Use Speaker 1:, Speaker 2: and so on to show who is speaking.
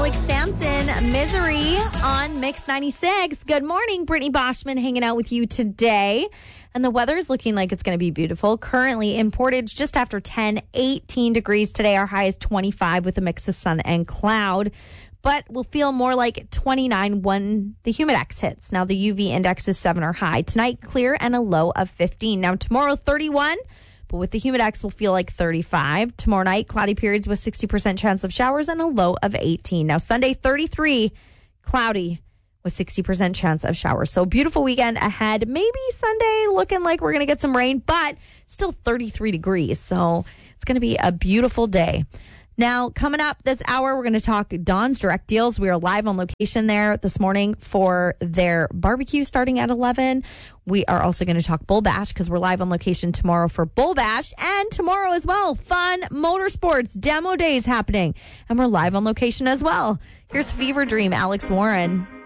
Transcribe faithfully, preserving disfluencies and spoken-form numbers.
Speaker 1: Alex Sampson, Misery on Mix ninety-six. Good morning, Brittany Boschman hanging out with you today. And the weather is looking like it's going to be beautiful. Currently in Portage, just after ten, eighteen degrees today. Our high is twenty-five with a mix of sun and cloud. But we'll feel more like twenty-nine when the humidex hits. Now the U V index is seven or high. Tonight, clear and a low of fifteen. Now tomorrow, thirty-one. But with the humidex, we'll feel like thirty-five. Tomorrow night, cloudy periods with sixty percent chance of showers and a low of eighteen. Now Sunday, thirty-three, cloudy with sixty percent chance of showers. So beautiful weekend ahead. Maybe Sunday looking like we're going to get some rain, but still thirty-three degrees. So it's going to be a beautiful day. Now, coming up this hour, we're going to talk Dawn's Direct Deals. We are live on location there this morning for their barbecue starting at eleven. We are also going to talk Bull Bash because we're live on location tomorrow for Bull Bash. And tomorrow as well, fun motorsports demo days happening. And we're live on location as well. Here's Fever Dream, Alex Warren.